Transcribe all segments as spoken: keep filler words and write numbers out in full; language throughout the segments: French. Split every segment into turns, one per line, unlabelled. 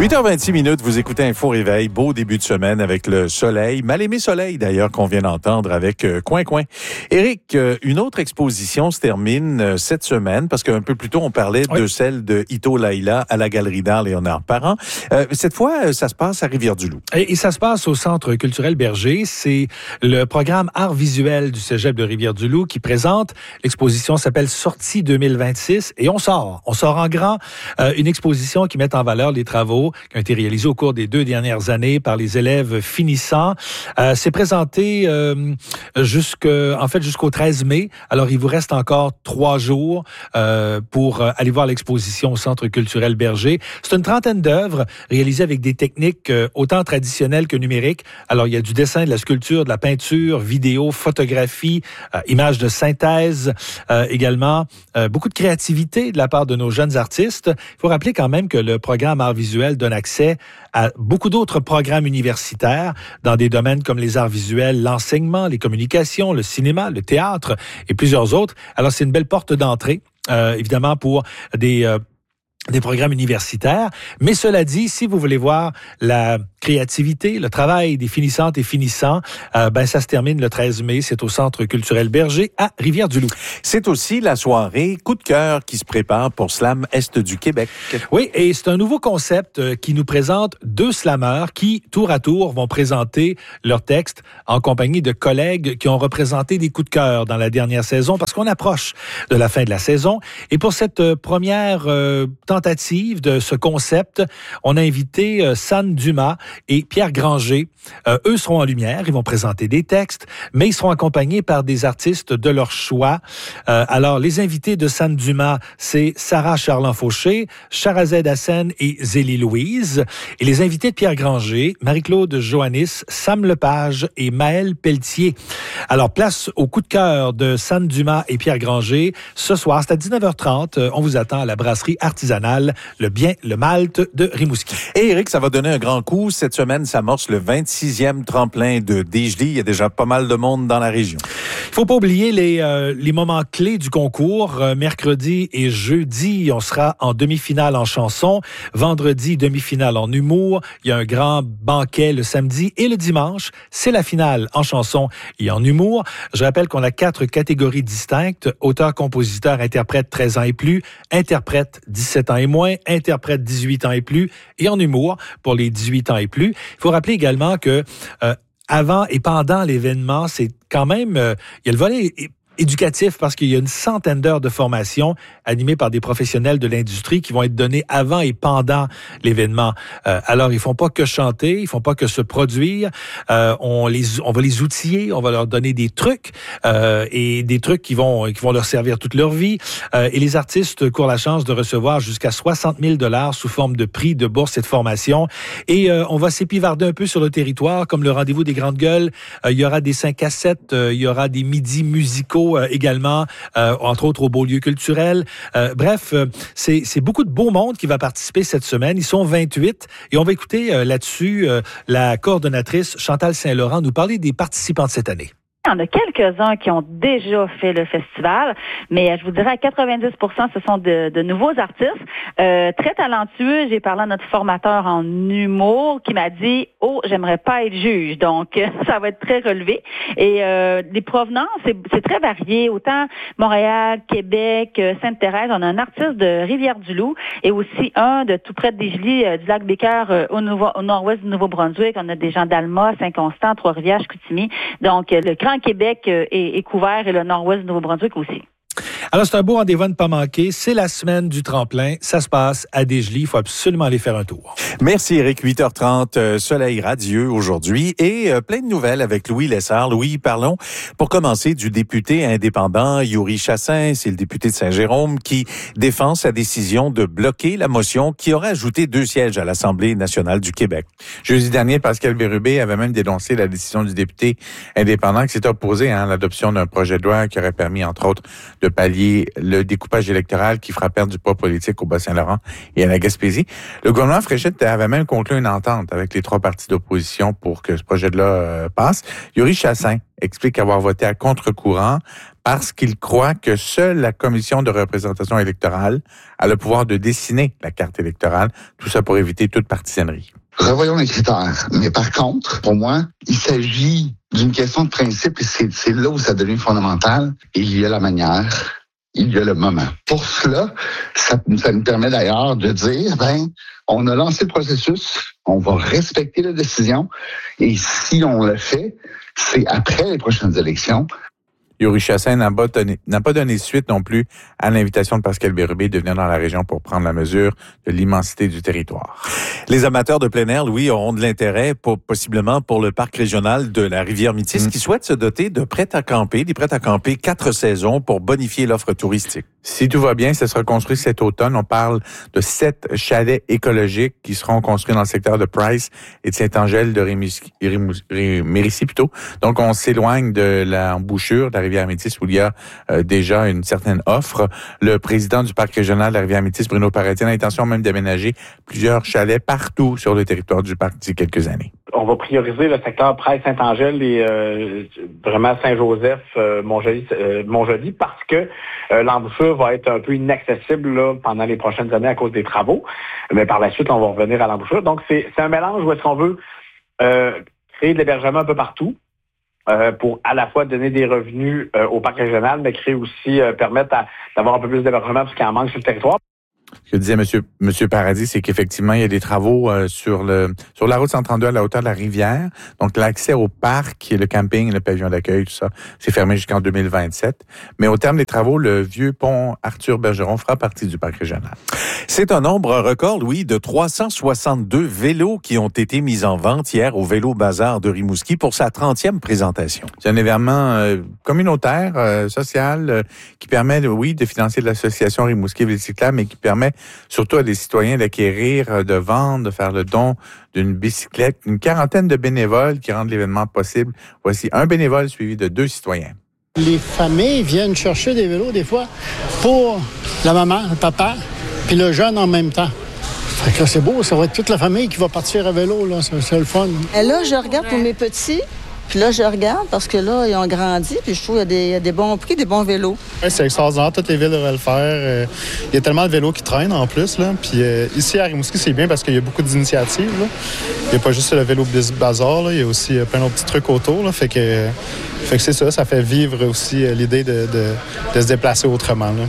huit heures vingt-six minutes, vous écoutez Info Réveil. Beau début de semaine avec le soleil. Mal aimé soleil, d'ailleurs, qu'on vient d'entendre avec euh, Coin Coin. Éric, euh, une autre exposition se termine euh, cette semaine, parce qu'un peu plus tôt, on parlait oui. de celle de Ito Laïla à la Galerie d'art Léonard Parent. Euh, cette fois, ça se passe à Rivière-du-Loup.
Et, et ça se passe au Centre culturel Berger. C'est le programme art visuel du Cégep de Rivière-du-Loup qui présente. L'exposition s'appelle Sortie deux mille vingt-six et on sort. On sort en grand. Euh, une exposition qui met en valeur les travaux qui ont été réalisés au cours des deux dernières années par les élèves finissants. Euh, c'est présenté euh, jusque, en fait, jusqu'au treize mai. Alors, il vous reste encore trois jours euh, pour aller voir l'exposition au Centre culturel Berger. C'est une trentaine d'œuvres réalisées avec des techniques euh, autant traditionnelles que numériques. Alors, il y a du dessin, de la sculpture, de la peinture, vidéo, photographie, euh, images de synthèse euh, également. Euh, beaucoup de créativité de la part de nos jeunes artistes. Il faut rappeler quand même que le programme art visuel donne accès à beaucoup d'autres programmes universitaires dans des domaines comme les arts visuels, l'enseignement, les communications, le cinéma, le théâtre et plusieurs autres. Alors, c'est une belle porte d'entrée, euh, évidemment, pour des... Euh, des programmes universitaires. Mais cela dit, si vous voulez voir la créativité, le travail des finissantes et finissants, euh, ben ça se termine le treize mai. C'est au Centre culturel Berger à Rivière-du-Loup.
C'est aussi la soirée Coup de cœur qui se prépare pour Slam Est du Québec.
Oui, et c'est un nouveau concept euh, qui nous présente deux slameurs qui, tour à tour, vont présenter leurs textes en compagnie de collègues qui ont représenté des coups de cœur dans la dernière saison parce qu'on approche de la fin de la saison. Et pour cette euh, première euh, tentative de ce concept, on a invité euh, San Dumas et Pierre Granger. Euh, eux seront en lumière, ils vont présenter des textes, mais ils seront accompagnés par des artistes de leur choix. Euh, alors, les invités de San Dumas, c'est Sarah Charland-Fauché, Charazed Hassen et Zélie Louise. Et les invités de Pierre Granger, Marie-Claude Joannis, Sam Lepage et Maëlle Pelletier. Alors, place au coup de cœur de San Dumas et Pierre Granger. Ce soir, c'est à dix-neuf heures trente. On vous attend à la brasserie artisanale Le Bien, le Malte de Rimouski.
Et Éric, ça va donner un grand coup. Cette semaine, s'amorce le vingt-sixième tremplin de Dégelée. Il y a déjà pas mal de monde dans la région.
Il faut pas oublier les, euh, les moments clés du concours. Euh, mercredi et jeudi, on sera en demi-finale en chanson. Vendredi, demi-finale en humour. Il y a un grand banquet le samedi. Et le dimanche, c'est la finale en chanson et en humour. Je rappelle qu'on a quatre catégories distinctes. Auteur, compositeur, interprète treize ans et plus. Interprète dix-sept ans et moins, interprète dix-huit ans et plus, et en humour pour les dix-huit ans et plus. Il faut rappeler également que euh, avant et pendant l'événement, c'est quand même, euh, il y a le volet éducatif parce qu'il y a une centaine d'heures de formation animées par des professionnels de l'industrie qui vont être données avant et pendant l'événement. Euh, alors, ils font pas que chanter, ils font pas que se produire. Euh, on les, on va les outiller, on va leur donner des trucs euh, et des trucs qui vont, qui vont leur servir toute leur vie. Euh, et les artistes courent la chance de recevoir jusqu'à soixante mille dollars sous forme de prix, de bourse et de formation. Et euh, on va s'épivarder un peu sur le territoire, comme le rendez-vous des grandes gueules. Euh, il y aura des cinq à sept, euh, il y aura des midis musicaux euh, également, euh, entre autres au Beaulieu culturel. Euh, bref, euh, c'est, c'est beaucoup de beau monde qui va participer cette semaine. Ils sont vingt-huit et on va écouter euh, là-dessus euh, la coordonnatrice Chantal Saint-Laurent nous parler des participants de cette année.
Il y en a quelques-uns qui ont déjà fait le festival, mais je vous dirais à quatre-vingt-dix pour cent, ce sont de, de nouveaux artistes, euh, très talentueux. J'ai parlé à notre formateur en humour qui m'a dit « Oh, j'aimerais pas être juge », donc ça va être très relevé. Et euh, les provenances, c'est, c'est très varié, autant Montréal, Québec, Sainte-Thérèse. On a un artiste de Rivière-du-Loup et aussi un de tout près de Dégelée, euh, du lac Bécoeur euh, au, nouveau, au nord-ouest du Nouveau-Brunswick. On a des gens d'Alma, Saint-Constant, Trois-Rivières, Chicoutimi. Donc, le grand Québec est, est couvert et le nord-ouest du Nouveau-Brunswick aussi.
Alors, c'est un beau rendez-vous à ne pas manquer. C'est la semaine du tremplin. Ça se passe à Dégelée. Il faut absolument aller faire un tour.
Merci, Éric. huit heures trente, euh, soleil radieux aujourd'hui et euh, plein de nouvelles avec Louis Lessard. Louis, parlons pour commencer du député indépendant Yuri Chassin. C'est le député de Saint-Jérôme qui défend sa décision de bloquer la motion qui aurait ajouté deux sièges à l'Assemblée nationale du Québec.
Jeudi dernier, Pascal Bérubé avait même dénoncé la décision du député indépendant qui s'est opposé hein, à l'adoption d'un projet de loi qui aurait permis, entre autres, de pallier particulier le découpage électoral qui fera perdre du poids politique au Bas-Saint-Laurent et à la Gaspésie. Le gouvernement Fréchette avait même conclu une entente avec les trois partis d'opposition pour que ce projet-là euh, passe. Yuri Chassin explique avoir voté à contre-courant parce qu'il croit que seule la commission de représentation électorale a le pouvoir de dessiner la carte électorale, tout ça pour éviter toute partisanerie.
Revoyons les critères. Mais par contre, pour moi, il s'agit d'une question de principe et c'est, c'est là où ça devient fondamental. Il y a la manière, il y a le moment. Pour cela, ça, ça nous permet d'ailleurs de dire, ben, on a lancé le processus, on va respecter la décision et si on le fait, c'est après les prochaines élections.
Yuri Chassin n'a pas, donné, n'a pas donné suite non plus à l'invitation de Pascal Bérubé de venir dans la région pour prendre la mesure de l'immensité du territoire.
Les amateurs de plein air, Louis, auront de l'intérêt pour, possiblement pour le parc régional de la Rivière-Métis mmh. qui souhaite se doter de prêts à camper, des prêts à camper quatre saisons pour bonifier l'offre touristique.
Si tout va bien, ça sera construit cet automne. On parle de sept chalets écologiques qui seront construits dans le secteur de Price et de Saint-Angèle de Rémus- Rémus- Rémérissie plutôt. Donc, on s'éloigne de l'embouchure de la Rivière-Métis où il y a euh, déjà une certaine offre. Le président du parc régional de la Rivière-Métis, Bruno Paradis, a l'intention même d'aménager plusieurs chalets partout sur le territoire du parc d'ici quelques années.
On va prioriser le secteur Price-Saint-Angèle et euh, vraiment Saint-Joseph, euh, Montjoli, euh, Montjoli parce que euh, l'embouchure va être un peu inaccessible là, pendant les prochaines années à cause des travaux. Mais par la suite, on va revenir à l'embouchure. Donc, c'est, c'est un mélange où est-ce qu'on veut euh, créer de l'hébergement un peu partout euh, pour à la fois donner des revenus euh, au parc régional, mais créer aussi, euh, permettre à, d'avoir un peu plus d'hébergement parce qu'il en manque sur le territoire.
Ce que disait Monsieur Monsieur Paradis, c'est qu'effectivement, il y a des travaux euh, sur le sur la route cent trente-deux à la hauteur de la rivière. Donc, l'accès au parc, le camping, le pavillon d'accueil, tout ça, c'est fermé jusqu'en deux mille vingt-sept. Mais au terme des travaux, le vieux pont Arthur Bergeron fera partie du parc régional.
C'est un nombre record, Louis, de trois cent soixante-deux vélos qui ont été mis en vente hier au Vélo Bazar de Rimouski pour sa trentième présentation.
C'est un événement euh, communautaire, euh, social, euh, qui permet, oui, de financer l'association Rimouski Ville cyclable, mais qui permet surtout à des citoyens d'acquérir, de vendre, de faire le don d'une bicyclette. Une quarantaine de bénévoles qui rendent l'événement possible. Voici un bénévole suivi de deux citoyens.
Les familles viennent chercher des vélos des fois pour la maman, le papa, puis le jeune en même temps. Fait que là, c'est beau, ça va être toute la famille qui va partir à vélo, là, c'est, c'est le fun.
Et là, je regarde pour mes petits. Puis là, je regarde parce que là, ils ont grandi, puis je trouve qu'il y a des, il y a des bons prix, des bons vélos.
Oui, c'est extraordinaire. Toutes les villes devraient le faire. Euh, il y a tellement de vélos qui traînent en plus. Là. Puis euh, ici, à Rimouski, c'est bien parce qu'il y a beaucoup d'initiatives. Là. Il n'y a pas juste le vélo Bazar, là. Il y a aussi euh, plein d'autres petits trucs autour. Là. Fait que, euh, fait que c'est ça, ça fait vivre aussi euh, l'idée de, de, de se déplacer autrement. Là.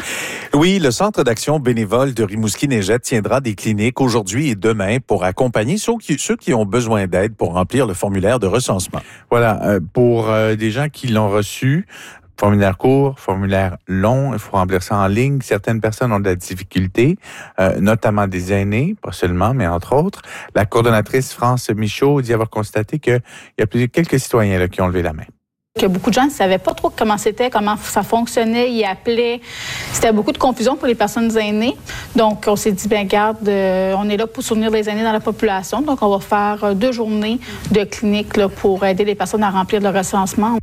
Oui, le Centre d'action bénévole de Rimouski-Neigette tiendra des cliniques aujourd'hui et demain pour accompagner ceux qui, ceux qui ont besoin d'aide pour remplir le formulaire de recensement.
Voilà, euh, pour euh, des gens qui l'ont reçu, formulaire court, formulaire long, il faut remplir ça en ligne. Certaines personnes ont de la difficulté, euh, notamment des aînés, pas seulement, mais entre autres. La coordonnatrice France Michaud dit avoir constaté qu'il y a plus, quelques citoyens là, qui ont levé la main.
Que beaucoup de gens ne savaient pas trop comment c'était, comment ça fonctionnait, ils appelaient. C'était beaucoup de confusion pour les personnes aînées. Donc, on s'est dit, bien, garde, euh, on est là pour soutenir les aînés dans la population. Donc, on va faire deux journées de clinique là, pour aider les personnes à remplir le recensement.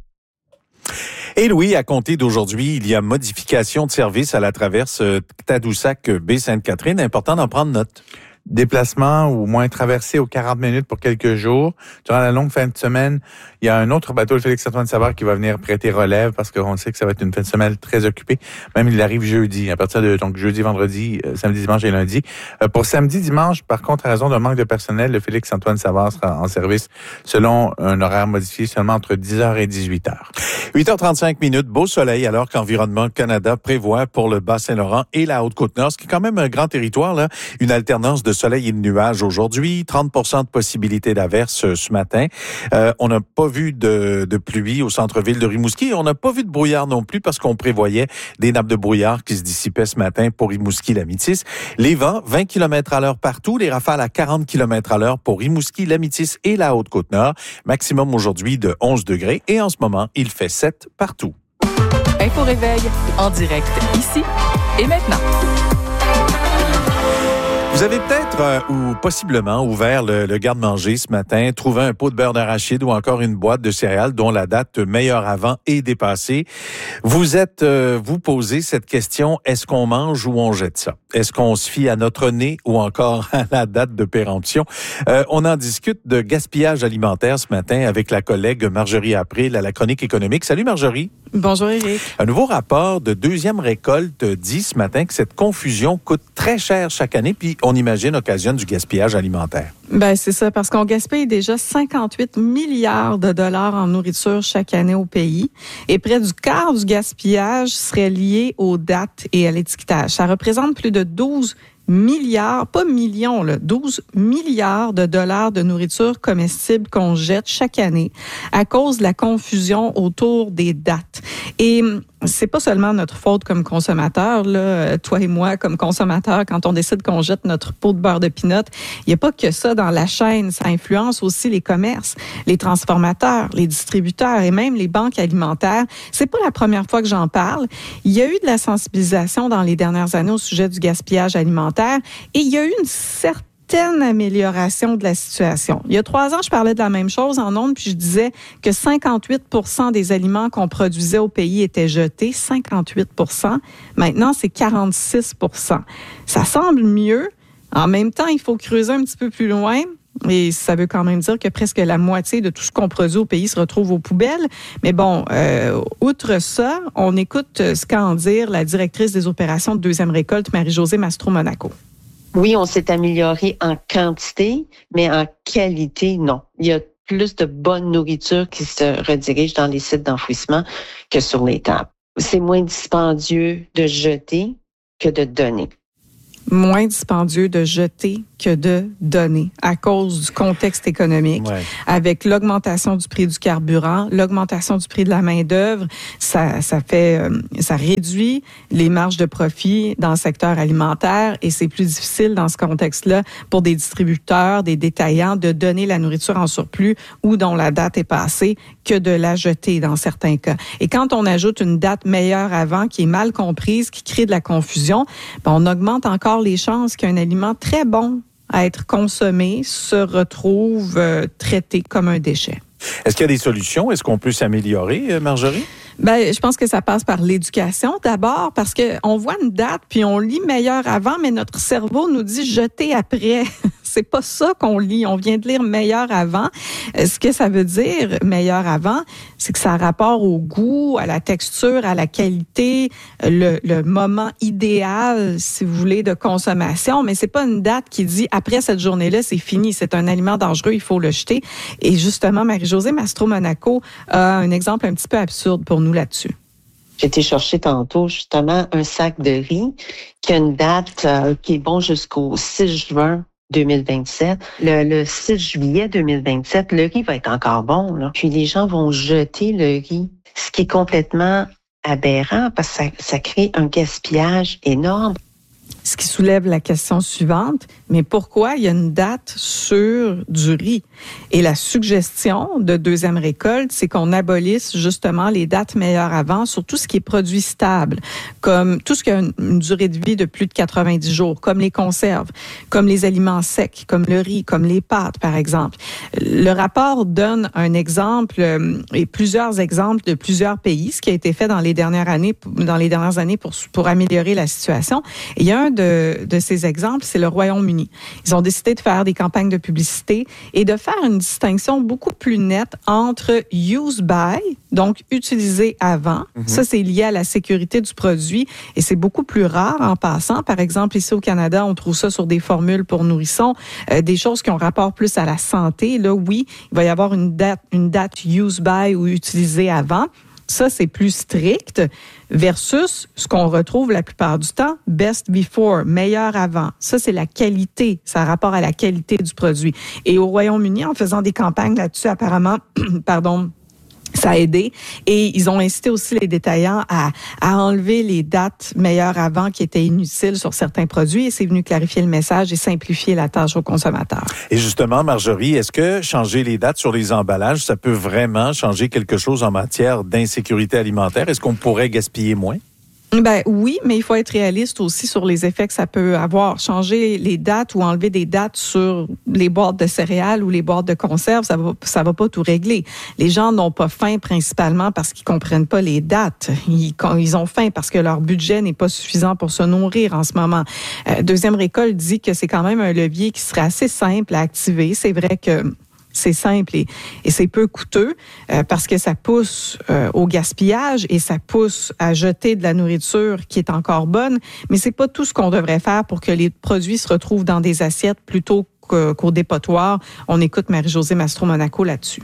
Et Louis, à compter d'aujourd'hui, il y a modification de service à la traverse Tadoussac-Baie-Sainte-Catherine. Important d'en prendre note.
Déplacement ou moins traversé aux quarante minutes pour quelques jours. Durant la longue fin de semaine, il y a un autre bateau, le Félix-Antoine Savard, qui va venir prêter relève parce qu'on sait que ça va être une fin de semaine très occupée. Même il arrive jeudi, à partir de donc jeudi, vendredi, euh, samedi, dimanche et lundi. Euh, pour samedi, dimanche, par contre, à raison d'un manque de personnel, le Félix-Antoine Savard sera en service selon un horaire modifié seulement entre dix heures et dix-huit heures.
huit heures trente-cinq minutes, beau soleil, alors qu'Environnement Canada prévoit pour le Bas-Saint-Laurent et la Haute-Côte-Nord, ce qui est quand même un grand territoire, là, une alternance de soleil et de nuages aujourd'hui, trente pour cent de possibilité d'averse ce matin. Euh, on n'a pas vu de, de pluie au centre-ville de Rimouski. On n'a pas vu de brouillard non plus parce qu'on prévoyait des nappes de brouillard qui se dissipaient ce matin pour Rimouski-Lamitis. Les vents, vingt kilomètres à l'heure partout. Les rafales à quarante kilomètres à l'heure pour Rimouski-Lamitis et la Haute-Côte-Nord. Maximum aujourd'hui de onze degrés. Et en ce moment, il fait sept partout.
Info Réveil, en direct ici et maintenant.
Vous Vous avez peut-être euh, ou possiblement ouvert le, le garde-manger ce matin, trouvé un pot de beurre d'arachide ou encore une boîte de céréales dont la date meilleure avant est dépassée. Vous êtes, euh, vous posez cette question, est-ce qu'on mange ou on jette ça? Est-ce qu'on se fie à notre nez ou encore à la date de péremption? Euh, on en discute de gaspillage alimentaire ce matin avec la collègue Marjorie April à la Chronique économique. Salut Marjorie.
Bonjour Éric.
Un nouveau rapport de deuxième récolte dit ce matin que cette confusion coûte très cher chaque année, puis on imagine occasionne du gaspillage alimentaire.
Ben c'est ça, parce qu'on gaspille déjà cinquante-huit milliards de dollars en nourriture chaque année au pays, et près du quart du gaspillage serait lié aux dates et à l'étiquetage. Ça représente plus de douze milliards, pas millions, là, douze milliards de dollars de nourriture comestible qu'on jette chaque année à cause de la confusion autour des dates. Et c'est pas seulement notre faute comme consommateur, là, toi et moi comme consommateurs, quand on décide qu'on jette notre pot de beurre de pinot, il n'y a pas que ça dans la chaîne, ça influence aussi les commerces, les transformateurs, les distributeurs et même les banques alimentaires. C'est pas la première fois que j'en parle. Il y a eu de la sensibilisation dans les dernières années au sujet du gaspillage alimentaire et il y a eu une certaine amélioration de la situation. Il y a trois ans, je parlais de la même chose en ondes, puis je disais que cinquante-huit pour cent des aliments qu'on produisait au pays étaient jetés. cinquante-huit pour cent. Maintenant, c'est quarante-six pour cent. Ça semble mieux. En même temps, il faut creuser un petit peu plus loin. Et ça veut quand même dire que presque la moitié de tout ce qu'on produit au pays se retrouve aux poubelles. Mais bon, euh, outre ça, on écoute ce qu'a en dire la directrice des opérations de deuxième récolte, Marie-Josée Mastro-Monaco.
Oui, on s'est amélioré en quantité, mais en qualité, non. Il y a plus de bonne nourriture qui se redirige dans les sites d'enfouissement que sur les tables. C'est moins dispendieux de jeter que de donner.
Moins dispendieux de jeter que de donner à cause du contexte économique. Ouais. Avec l'augmentation du prix du carburant, l'augmentation du prix de la main-d'œuvre, ça, ça fait, euh, ça réduit les marges de profit dans le secteur alimentaire et c'est plus difficile dans ce contexte-là pour des distributeurs, des détaillants de donner la nourriture en surplus ou dont la date est passée que de la jeter dans certains cas. Et quand on ajoute une date meilleure avant qui est mal comprise, qui crée de la confusion, ben on augmente encore les chances qu'un aliment très bon à être consommé se retrouve euh, traité comme un déchet.
Est-ce qu'il y a des solutions? Est-ce qu'on peut s'améliorer, Marjorie?
Ben, je pense que ça passe par l'éducation d'abord, parce que on voit une date puis on lit meilleur avant, mais notre cerveau nous dit jeter après. C'est pas ça qu'on lit. On vient de lire meilleur avant. Ce que ça veut dire, meilleur avant, c'est que ça a rapport au goût, à la texture, à la qualité, le, le moment idéal, si vous voulez, de consommation. Mais c'est pas une date qui dit après cette journée-là, c'est fini. C'est un aliment dangereux, il faut le jeter. Et justement, Marie-Josée Mastro-Monaco a un exemple un petit peu absurde pour nous là-dessus.
J'ai été chercher tantôt, justement, un sac de riz qui a une date euh, qui est bon jusqu'au six juin deux mille vingt-sept. Le, le six juillet deux mille vingt-sept, le riz va être encore bon, là. Puis les gens vont jeter le riz, ce qui est complètement aberrant parce que ça, ça crée un gaspillage énorme.
Ce qui soulève la question suivante, mais pourquoi il y a une date sur du riz? Et la suggestion de deuxième récolte, c'est qu'on abolisse justement les dates meilleures avant sur tout ce qui est produit stable, comme tout ce qui a une, une durée de vie de plus de quatre-vingt-dix jours, comme les conserves, comme les aliments secs, comme le riz, comme les pâtes, par exemple. Le rapport donne un exemple euh, et plusieurs exemples de plusieurs pays, ce qui a été fait dans les dernières années, dans les dernières années pour, pour améliorer la situation. Et il y a un de, de ces exemples, c'est le Royaume-Uni. Ils ont décidé de faire des campagnes de publicité et de faire une distinction beaucoup plus nette entre use by, donc utiliser avant. Mm-hmm. Ça, c'est lié à la sécurité du produit et c'est beaucoup plus rare en passant. Par exemple, ici au Canada, on trouve ça sur des formules pour nourrissons, euh, des choses qui ont rapport plus à la santé. Là, oui, il va y avoir une date, une date use by ou utiliser avant. Ça, c'est plus strict versus ce qu'on retrouve la plupart du temps, best before, meilleur avant. Ça, c'est la qualité. Ça a rapport à la qualité du produit. Et au Royaume-Uni, en faisant des campagnes là-dessus, apparemment, pardon, ça a aidé. Et ils ont incité aussi les détaillants à, à enlever les dates meilleures avant qui étaient inutiles sur certains produits. Et c'est venu clarifier le message et simplifier la tâche aux consommateurs.
Et justement, Marjorie, est-ce que changer les dates sur les emballages, ça peut vraiment changer quelque chose en matière d'insécurité alimentaire? Est-ce qu'on pourrait gaspiller moins?
Ben oui, mais il faut être réaliste aussi sur les effets que ça peut avoir. Changer les dates ou enlever des dates sur les boîtes de céréales ou les boîtes de conserve, ça va, ça va pas tout régler. Les gens n'ont pas faim principalement parce qu'ils comprennent pas les dates. Ils, ils ont faim parce que leur budget n'est pas suffisant pour se nourrir en ce moment. Euh, Deuxième Récolte dit que c'est quand même un levier qui serait assez simple à activer. C'est vrai que c'est simple et, et c'est peu coûteux euh, parce que ça pousse euh, au gaspillage et ça pousse à jeter de la nourriture qui est encore bonne, mais c'est pas tout ce qu'on devrait faire pour que les produits se retrouvent dans des assiettes plutôt qu'au dépotoir. On écoute Marie-Josée Mastro-Monaco là-dessus.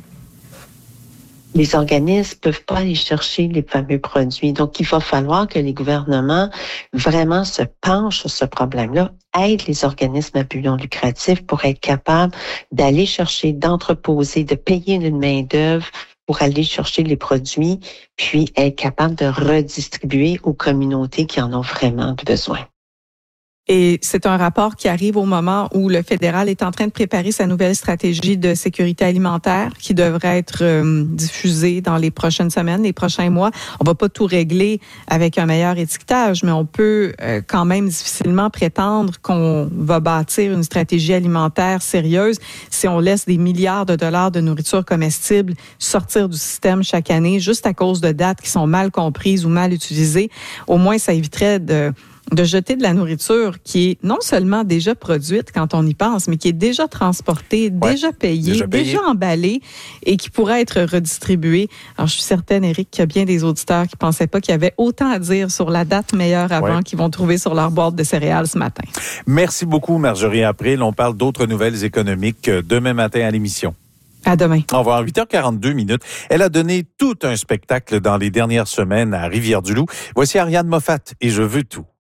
Les organismes ne peuvent pas aller chercher les fameux produits. Donc, il va falloir que les gouvernements vraiment se penchent sur ce problème-là, aident les organismes à but non lucratif pour être capables d'aller chercher, d'entreposer, de payer une main-d'œuvre pour aller chercher les produits, puis être capable de redistribuer aux communautés qui en ont vraiment besoin.
Et c'est un rapport qui arrive au moment où le fédéral est en train de préparer sa nouvelle stratégie de sécurité alimentaire qui devrait être euh, diffusée dans les prochaines semaines, les prochains mois. On va pas tout régler avec un meilleur étiquetage, mais on peut euh, quand même difficilement prétendre qu'on va bâtir une stratégie alimentaire sérieuse si on laisse des milliards de dollars de nourriture comestible sortir du système chaque année juste à cause de dates qui sont mal comprises ou mal utilisées. Au moins, ça éviterait de de jeter de la nourriture qui est non seulement déjà produite quand on y pense, mais qui est déjà transportée, ouais, déjà payée, déjà, payé. déjà emballée et qui pourrait être redistribuée. Alors, je suis certaine, Éric, qu'il y a bien des auditeurs qui ne pensaient pas qu'il y avait autant à dire sur la date meilleure avant ouais. qu'ils vont trouver sur leur boîte de céréales ce matin.
Merci beaucoup, Marjorie April. On parle d'autres nouvelles économiques demain matin à l'émission.
À demain.
Au revoir. huit heures quarante-deux minutes. Elle a donné tout un spectacle dans les dernières semaines à Rivière-du-Loup. Voici Ariane Moffat et Je veux tout.